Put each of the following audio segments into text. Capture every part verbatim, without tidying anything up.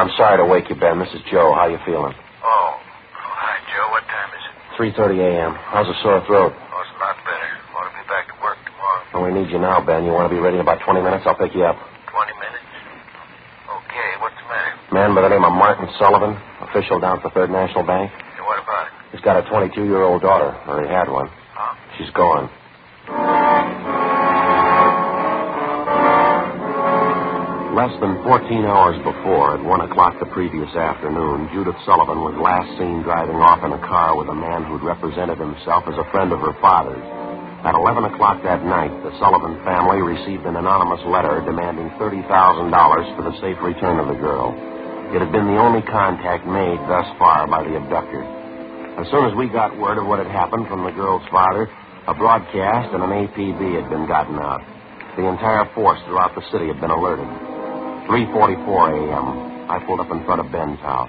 I'm sorry to wake you, Ben. This is Joe. How you feeling? Oh. Hi, Joe. What time is it? three thirty a.m. How's the sore throat? Oh, it's a lot better. Want to be back to work tomorrow. Well, we need you now, Ben. You want to be ready in about twenty minutes? I'll pick you up. twenty minutes? Okay. What's the matter? Man by the name of Martin Sullivan, official down at the Third National Bank. Hey, what about it? He's got a twenty-two-year-old daughter, or he had one. Huh? She's gone. Less than fourteen hours before, at one o'clock the previous afternoon, Judith Sullivan was last seen driving off in a car with a man who'd represented himself as a friend of her father's. At eleven o'clock that night, the Sullivan family received an anonymous letter demanding thirty thousand dollars for the safe return of the girl. It had been the only contact made thus far by the abductor. As soon as we got word of what had happened from the girl's father, a broadcast and an A P B had been gotten out. The entire force throughout the city had been alerted. three forty-four a.m. I pulled up in front of Ben's house.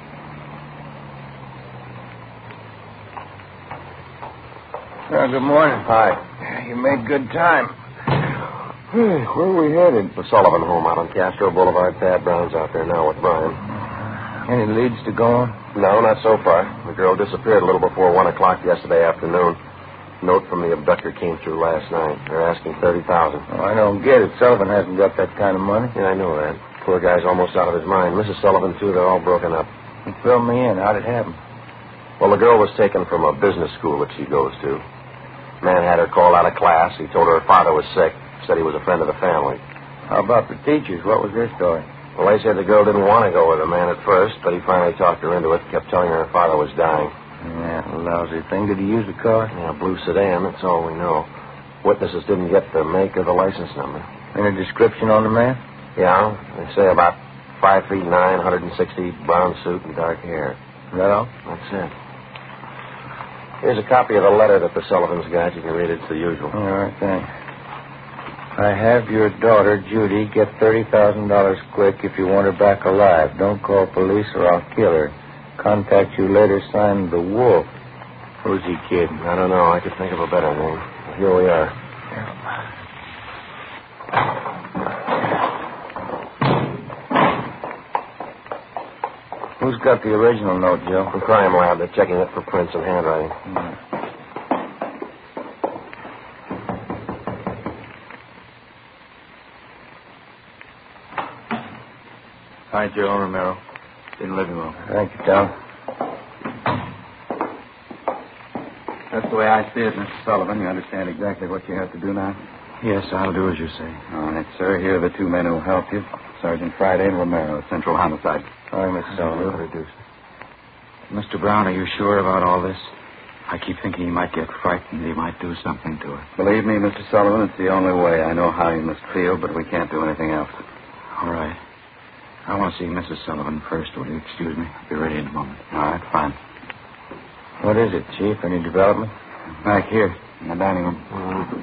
Oh, good morning. Hi. You made good time. Where are we headed? The Sullivan home out on Castro Boulevard. Thad Brown's out there now with Brian. Any leads to go on? No, not so far. The girl disappeared a little before one o'clock yesterday afternoon. Note from the abductor came through last night. They're asking thirty thousand dollars. Oh, I don't get it. Sullivan hasn't got that kind of money. Yeah, I know that. Poor guy's almost out of his mind. Missus Sullivan, too, they're all broken up. He filled me in. How'd it happen? Well, the girl was taken from a business school that she goes to. Man had her called out of class. He told her her father was sick. Said he was a friend of the family. How about the teachers? What was their story? Well, they said the girl didn't want to go with the man at first, but he finally talked her into it, kept telling her her father was dying. Yeah, lousy thing. Did he use a car? Yeah, blue sedan, that's all we know. Witnesses didn't get the make or the license number. Any description on the man? Yeah, they say about five feet nine, one hundred sixty, brown suit and dark hair. Is that all? That's it. Here's a copy of the letter that the Sullivans got. You can read it. It's the usual. All right, thanks. I have your daughter, Judy. Get thirty thousand dollars quick if you want her back alive. Don't call police or I'll kill her. Contact you later, signed The Wolf. Who's he kidding? I don't know. I could think of a better name. Here we are. Who's got the original note, Joe? The crime lab. They're checking it for prints and handwriting. Mm. Hi, Joe Romero. In the living room. Thank you, Tom. That's the way I see it, Mister Sullivan. You understand exactly what you have to do now? Yes, I'll do as you say. All right, sir. Here are the two men who will help you. Sergeant Friday and Romero, Central Homicide. All right, Mister Sullivan. Introduce. Mister Brown, are you sure about all this? I keep thinking he might get frightened. He might do something to her. Believe me, Mister Sullivan, it's the only way. I know how you must feel, but we can't do anything else. All right. I want to see Missus Sullivan first. Will you excuse me? I'll be ready in a moment. All right, fine. What is it, Chief? Any development? Back here, in the dining room. Mm-hmm.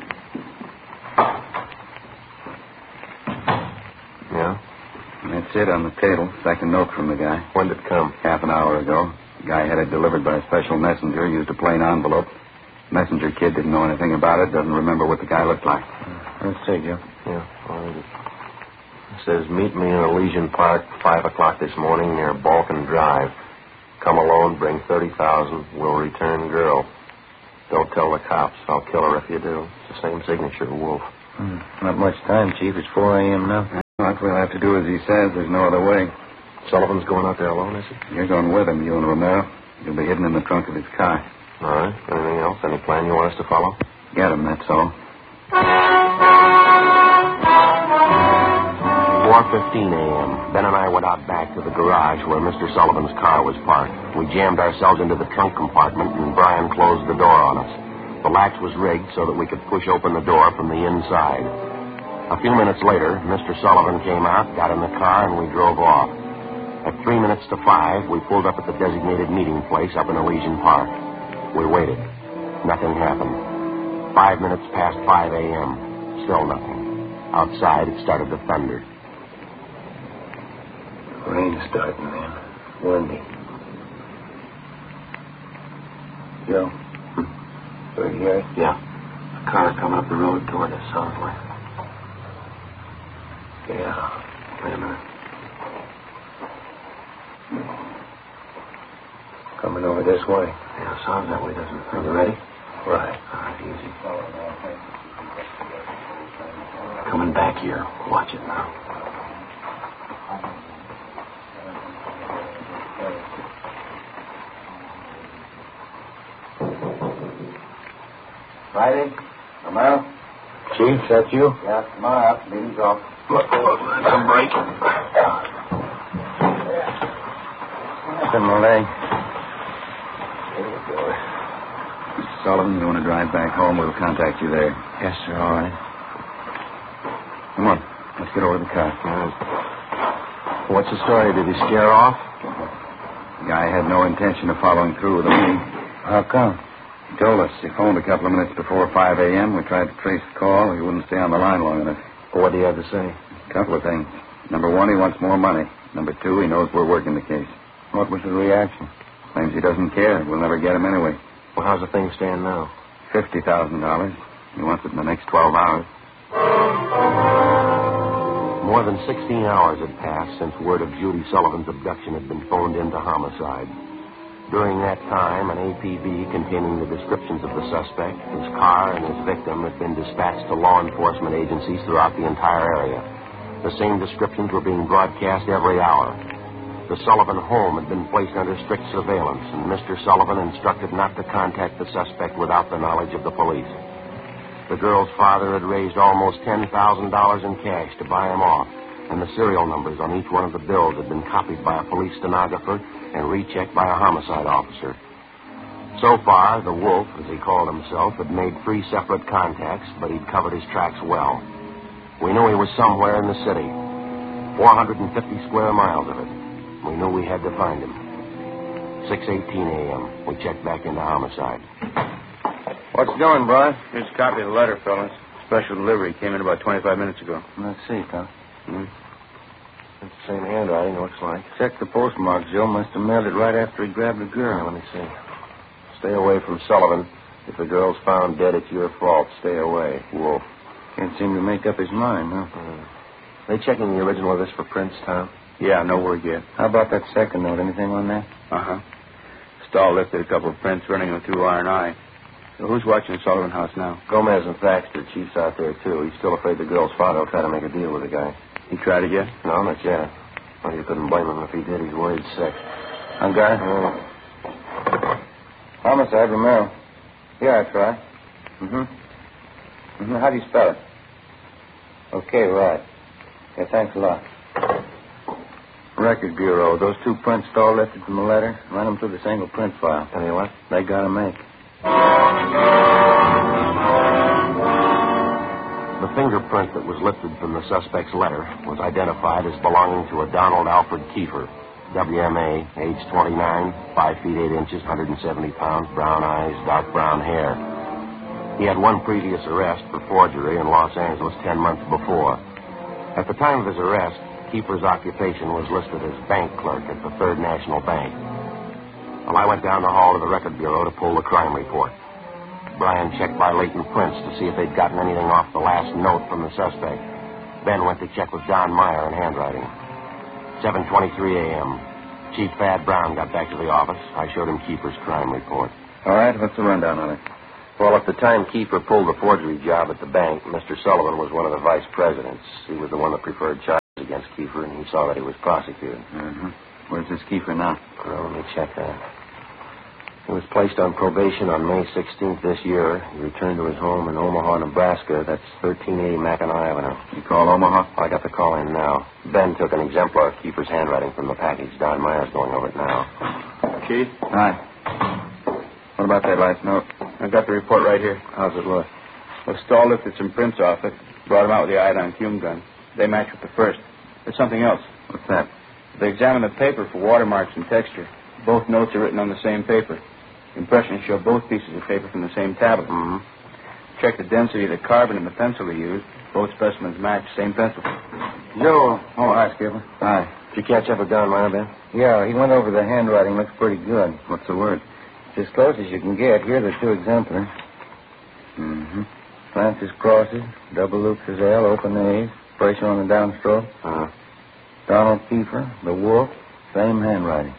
Yeah? That's it on the table. Second note from the guy. When did it come? Half an hour ago. The guy had it delivered by a special messenger, used a plain envelope. Messenger kid didn't know anything about it, doesn't remember what the guy looked like. Let's see, Joe. Yeah, I'll read it. It says, meet me in Elysian Park, five o'clock this morning near Balkan Drive. Come alone, bring thirty thousand dollars. We'll return girl. Don't tell the cops. I'll kill her if you do. It's the same signature, Wolf. Hmm. Not much time, Chief. It's four a.m. now. What we'll have to do as he says. There's no other way. Sullivan's going out there alone, is he? You're going with him, you and Romero. You'll be hidden in the trunk of his car. All right. Anything else? Any plan you want us to follow? Get him, that's all. four fifteen a.m. Ben and I went out back to the garage where Mister Sullivan's car was parked. We jammed ourselves into the trunk compartment, and Brian closed the door on us. The latch was rigged so that we could push open the door from the inside. A few minutes later, Mister Sullivan came out, got in the car, and we drove off. At three minutes to five, we pulled up at the designated meeting place up in Elysian Park. We waited. Nothing happened. Five minutes past five a.m. Still nothing. Outside, it started to thunder. Rain's starting, man. Windy. Joe? Hmm? Right here? Yeah. A car coming up the road toward us, sounds like. Yeah. Wait a minute. Coming over this way. Yeah, sounds that way, doesn't it? Are you ready? Right. All right, easy. Coming back here. Watch it now. Friday? Come out. Chief, that you? Yeah, come on up. Meeting's off. Look, look, that's a break. It's in my leg. Mister Sullivan, you want to drive back home? We'll contact you there. Yes, sir. All right. Come on. Let's get over to the car. Right. What's the story? Did he scare off? The guy had no intention of following through with the meeting. How come? He told us. He phoned a couple of minutes before five a.m. We tried to trace the call. He wouldn't stay on the line long enough. Well, what do you have to say? A couple of things. Number one, he wants more money. Number two, he knows we're working the case. What was the reaction? Claims he doesn't care. We'll never get him anyway. Well, how's the thing stand now? Fifty thousand dollars. He wants it in the next twelve hours. More than sixteen hours had passed since word of Judy Sullivan's abduction had been phoned into homicide. During that time, an A P B containing the descriptions of the suspect, his car, and his victim had been dispatched to law enforcement agencies throughout the entire area. The same descriptions were being broadcast every hour. The Sullivan home had been placed under strict surveillance, and Mister Sullivan instructed not to contact the suspect without the knowledge of the police. The girl's father had raised almost ten thousand dollars in cash to buy him off, and the serial numbers on each one of the bills had been copied by a police stenographer and rechecked by a homicide officer. So far, the Wolf, as he called himself, had made three separate contacts, but he'd covered his tracks well. We knew he was somewhere in the city, four hundred fifty square miles of it. We knew we had to find him. six eighteen a.m. We checked back into homicide. What's doing, Brian? Here's a copy of the letter, fellas. Special delivery came in about twenty-five minutes ago. Let's see, Tom. Hmm? It's the same handwriting, looks like. Check the postmark. Joe must have mailed it right after he grabbed the girl. Now, let me see. Stay away from Sullivan. If the girl's found dead, it's your fault. Stay away. Wolf. Can't seem to make up his mind, huh? Uh, they checking the original of this for prints, Tom? Yeah, no word yet. How about that second note? Anything on that? Uh-huh. Stahl lifted a couple of prints running them through R and I. So who's watching the Sullivan house now? Gomez and Thaxter. Chief's out there, too. He's still afraid the girl's father will try to make a deal with the guy. He tried it yet? No, not yet. Well, you couldn't blame him if he did. He's worried sick. On guard? Uh, Homicide, Romero. Yeah, that's right. Mm-hmm. Mm-hmm. How do you spell it? Okay, right. Yeah, thanks a lot. Record Bureau. Those two prints Stahl lifted from the letter, run them through the single print file. Tell you what? They got to make. The fingerprint that was lifted from the suspect's letter was identified as belonging to a Donald Alfred Kiefer, W M A, age twenty-nine, five feet eight inches, one hundred seventy pounds, brown eyes, dark brown hair. He had one previous arrest for forgery in Los Angeles ten months before. At the time of his arrest, Kiefer's occupation was listed as bank clerk at the Third National Bank. Well, I went down the hall to the Record Bureau to pull the crime report. Brian checked by latent prints to see if they'd gotten anything off the last note from the suspect. Ben went to check with Don Meyer in handwriting. seven twenty-three a.m. Chief Thad Brown got back to the office. I showed him Kiefer's crime report. All right, what's the rundown on it? Well, at the time Kiefer pulled the forgery job at the bank, Mister Sullivan was one of the vice presidents. He was the one that preferred charges against Kiefer, and he saw that he was prosecuted. Mm-hmm. Where's this Kiefer now? Well, let me check that. He was placed on probation on May sixteenth this year. He returned to his home in Omaha, Nebraska. That's thirteen eighty Mackinac Avenue. You call Omaha? I got the call in now. Ben took an exemplar of Kiefer's handwriting from the package. Don Meyer's going over it now. Chief? Hi. What about that last note? I've got the report right here. How's it look? Well, Stahl lifted some prints off it, brought them out with the iodine fume gun. They match with the first. There's something else. What's that? They examined the paper for watermarks and texture. Both notes are written on the same paper. Impressions show both pieces of paper from the same tablet. Mm-hmm. Check the density of the carbon in the pencil he used. Both specimens match, same pencil. Joe. Oh, hi, Skipper. Hi. Did you catch up with Don Meyer, Ben? Yeah, he went over the handwriting. Looks pretty good. What's the word? It's as close as you can get. Here are the two exemplars. Mm-hmm. Francis crosses, double loops is L, open A's, pressure on the downstroke. Uh-huh. Donald Kiefer, the Wolf, same handwriting.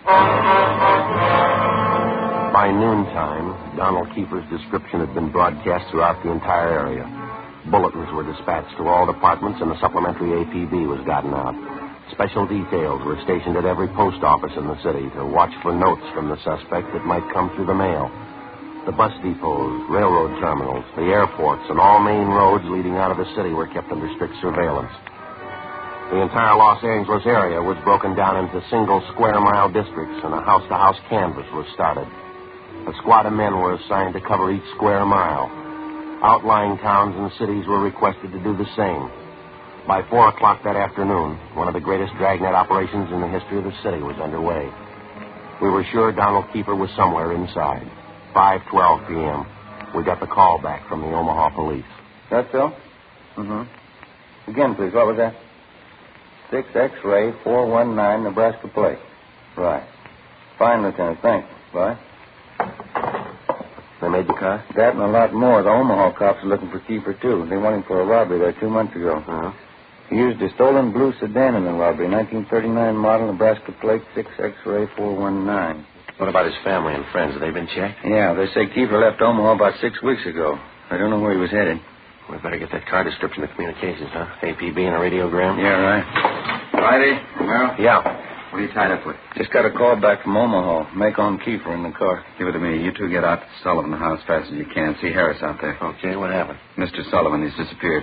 By noontime, Donald Kiefer's description had been broadcast throughout the entire area. Bulletins were dispatched to all departments, and a supplementary A P B was gotten out. Special details were stationed at every post office in the city to watch for notes from the suspect that might come through the mail. The bus depots, railroad terminals, the airports, and all main roads leading out of the city were kept under strict surveillance. The entire Los Angeles area was broken down into single square-mile districts, and a house-to-house canvass was started. A squad of men were assigned to cover each square mile. Outlying towns and cities were requested to do the same. By four o'clock that afternoon, one of the greatest dragnet operations in the history of the city was underway. We were sure Donald Kiefer was somewhere inside. five twelve p.m. We got the call back from the Omaha police. That's so? Mm-hmm. Again, please, what was that? six X-ray four one nine Nebraska plate. Right. Fine, Lieutenant. Thanks. Bye. They made the car? That and a lot more. The Omaha cops are looking for Kiefer, too. They want him for a robbery there two months ago. Uh-huh. He used a stolen blue sedan in the robbery, nineteen thirty-nine model, Nebraska plate, six X-ray four one nine. What about his family and friends? Have they been checked? Yeah, they say Kiefer left Omaha about six weeks ago. I don't know where he was headed. We better get that car description to communications, huh? A P B and a radiogram? Yeah, right. Friday, Romero? Yeah. What are you tied up with? Just got a call back from Omaha. Make on Kiefer in the car. Give it to me. You two get out to Sullivan House as fast as you can. See Harris out there. Okay, what happened? Mister Sullivan, he's disappeared.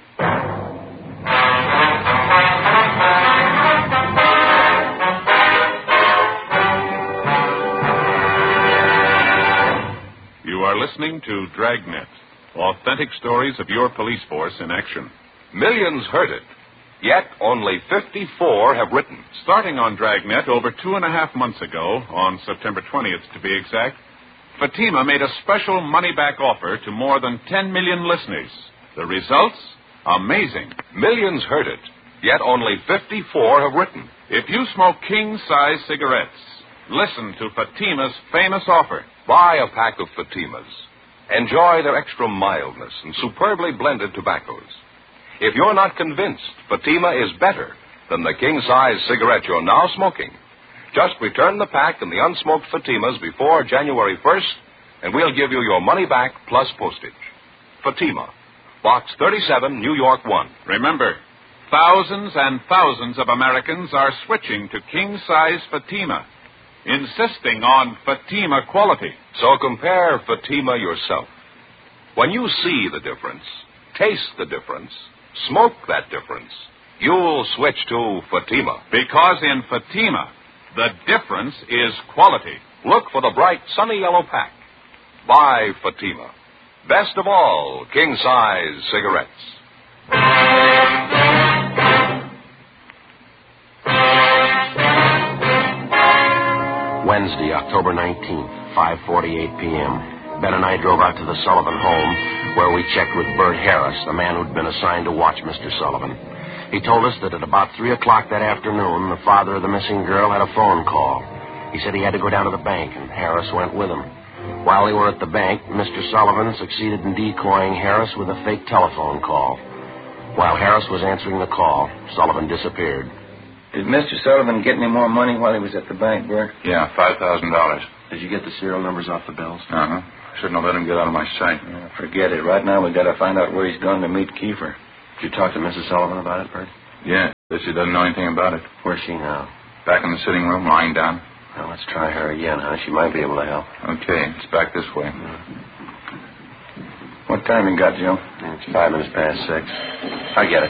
You are listening to Dragnet, authentic stories of your police force in action. Millions heard it, yet only fifty-four have written. Starting on Dragnet over two and a half months ago, on September twentieth to be exact, Fatima made a special money-back offer to more than ten million listeners. The results? Amazing. Millions heard it, yet only fifty-four have written. If you smoke king-size cigarettes, listen to Fatima's famous offer. Buy a pack of Fatimas. Enjoy their extra mildness and superbly blended tobaccos. If you're not convinced Fatima is better than the king-size cigarette you're now smoking, just return the pack and the unsmoked Fatimas before January first, and we'll give you your money back plus postage. Fatima, Box thirty-seven, New York one. Remember, thousands and thousands of Americans are switching to king-size Fatima, insisting on Fatima quality. So compare Fatima yourself. When you see the difference, taste the difference, smoke that difference, you'll switch to Fatima. Because in Fatima, the difference is quality. Look for the bright, sunny yellow pack. Buy Fatima. Best of all, king-size cigarettes. Wednesday, October nineteenth, five forty-eight p.m. Ben and I drove out to the Sullivan home, where we checked with Bert Harris, the man who'd been assigned to watch Mister Sullivan. He told us that at about three o'clock that afternoon, the father of the missing girl had a phone call. He said he had to go down to the bank, and Harris went with him. While they were at the bank, Mister Sullivan succeeded in decoying Harris with a fake telephone call. While Harris was answering the call, Sullivan disappeared. Did Mister Sullivan get any more money while he was at the bank, Bert? Yeah, five thousand dollars. Did you get the serial numbers off the bills? Uh-huh. Shouldn't have let him get out of my sight. Yeah, forget it. Right now, we got to find out where he's going to meet Kiefer. Did you talk to Missus Sullivan about it, Bert? Yeah, but she doesn't know anything about it. Where's she now? Back in the sitting room, lying down. Well, let's try her again, huh? She might be able to help. Okay, it's back this way. What time you got, Joe? It's five minutes past six. I get it.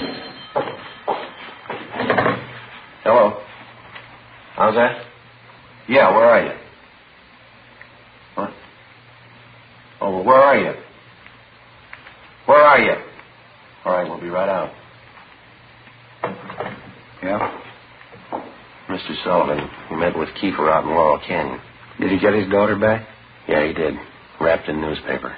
Hello? How's that? Yeah, where are you? What? Oh, well, where are you? Where are you? All right, we'll be right out. Yeah? Mister Sullivan, he met with Kiefer out in Laurel Canyon. Did he get his daughter back? Yeah, he did. Wrapped in newspaper.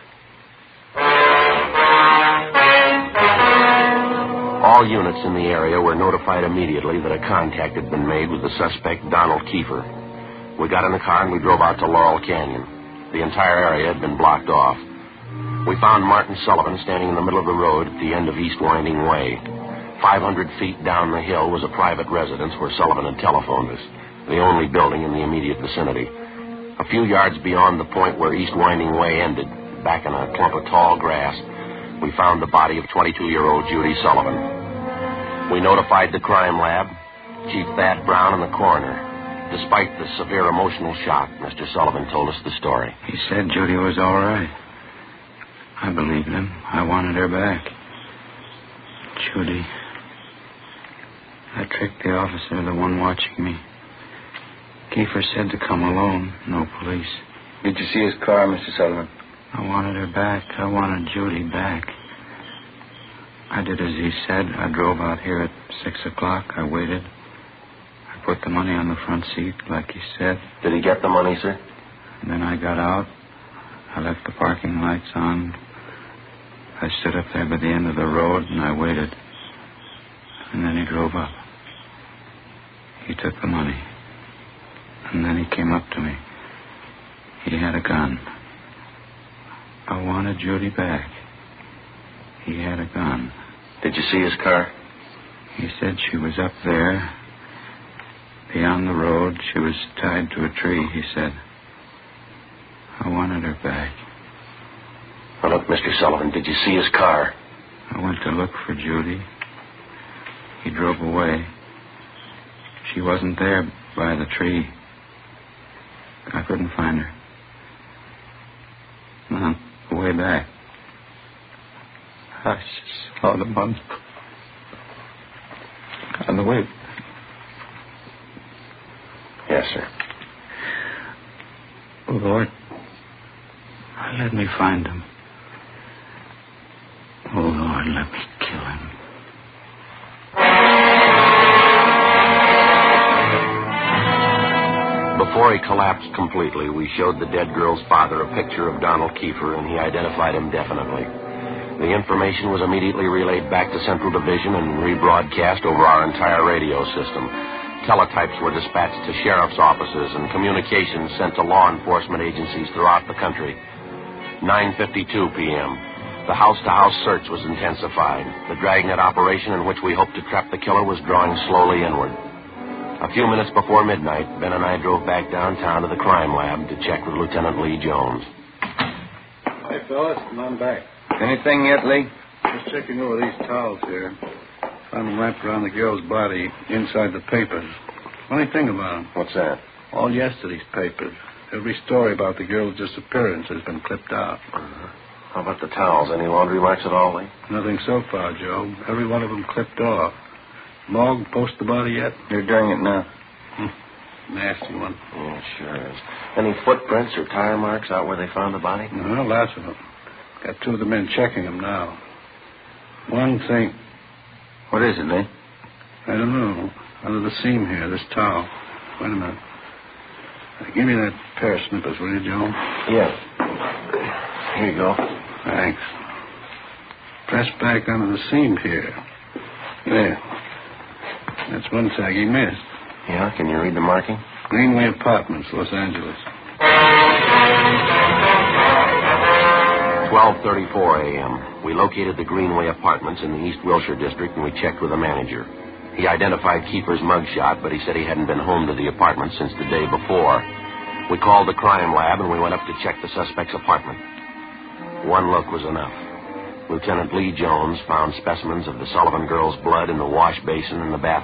All units in the area were notified immediately that a contact had been made with the suspect, Donald Kiefer. We got in the car and we drove out to Laurel Canyon. The entire area had been blocked off. We found Martin Sullivan standing in the middle of the road at the end of East Winding Way. Five hundred feet down the hill was a private residence where Sullivan had telephoned us. the only building in the immediate vicinity. A few yards beyond the point where East Winding Way ended, back in a clump of tall grass, we found the body of twenty-two-year-old Judy Sullivan. We notified the crime lab, Chief Thad Brown, and the coroner. Despite the severe emotional shock, Mister Sullivan told us the story. He said Judy was all right. I believed him. I wanted her back. Judy. I tricked the officer, the one watching me. Kiefer said to come alone, no police. Did you see his car, Mister Sullivan? I wanted her back. I wanted Judy back. I did as he said. I drove out here at six o'clock. I waited. I put the money on the front seat, like he said. Did he get the money, sir? And then I got out. I left the parking lights on. I stood up there by the end of the road, and I waited. And then he drove up. He took the money. And then he came up to me. He had a gun. I wanted Judy back. He had a gun. Did you see his car? He said she was up there. Beyond the road, she was tied to a tree, he said. I wanted her back. Well, look, Mister Sullivan, did you see his car? I went to look for Judy. He drove away. She wasn't there by the tree. I couldn't find her. On the way back, I saw the money on the way. Yes, sir. Lord, let me find him. Oh, Lord, let me kill him. Before he collapsed completely, we showed the dead girl's father a picture of Donald Kiefer, and he identified him definitely. The information was immediately relayed back to Central Division and rebroadcast over our entire radio system. Teletypes were dispatched to sheriff's offices and communications sent to law enforcement agencies throughout the country. nine fifty-two p.m. The house-to-house search was intensified. The dragnet operation in which we hoped to trap the killer was drawing slowly inward. A few minutes before midnight, Ben and I drove back downtown to the crime lab to check with Lieutenant Lee Jones. Hi, fellas. Come on back. Anything yet, Lee? Just checking over these towels here. Found them wrapped around the girl's body inside the papers. Funny thing about them. What's that? All yesterday's papers. Every story about the girl's disappearance has been clipped out. Uh-huh. How about the towels? Any laundry marks at all, Lee? Nothing so far, Joe. Every one of them clipped off. Morgue post the body yet? You're doing it now. Hmm. Nasty one. Yeah, it sure is. Any footprints or tire marks out where they found the body? No, lots of them. Got two of the men checking them now. One thing. What is it, Lee? I don't know. Under the seam here, this towel. Wait a minute. Uh, give me that pair of snippers, will you, Joe? Yeah. Here you go. Thanks. Press back under the seam here. There. That's one tag he missed. Yeah? Can you read the marking? Greenway Apartments, Los Angeles. twelve thirty-four a.m. We located the Greenway Apartments in the East Wilshire district, and we checked with the manager. He identified Kiefer's mugshot, but he said he hadn't been home to the apartment since the day before. We called the crime lab, and we went up to check the suspect's apartment. One look was enough. Lieutenant Lee Jones found specimens of the Sullivan girl's blood in the wash basin in the bathroom.